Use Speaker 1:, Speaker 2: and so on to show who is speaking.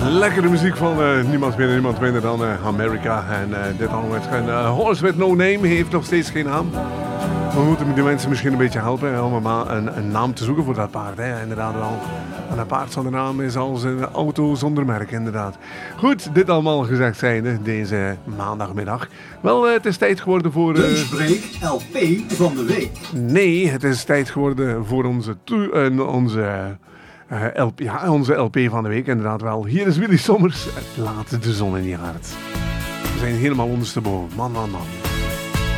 Speaker 1: Lekkere muziek van niemand minder dan America. En dit allemaal met een Horse with No Name heeft nog steeds geen naam. We moeten die mensen misschien een beetje helpen om een naam te zoeken voor dat paard. Hè. Inderdaad wel. En een paard zonder naam is als een auto zonder merk, inderdaad. Goed, dit allemaal gezegd zijnde, deze maandagmiddag. Wel, het is tijd geworden voor...
Speaker 2: Lunchbreak LP van de week.
Speaker 1: Nee, het is tijd geworden voor onze LP van de week, inderdaad wel. Hier is Willy Sommers. Laat de zon in je hart. We zijn helemaal ondersteboven. Man.